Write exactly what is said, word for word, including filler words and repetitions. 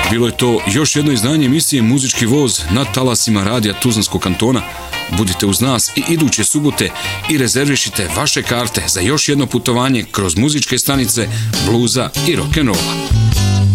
Bilo je to još jedno izdanje emisije Muzički voz na talasima radija Tuzlanskog kantona. Budite uz nas i iduće subote i rezervišite vaše karte za još jedno putovanje kroz muzičke stanice bluza i rock'n'rolla.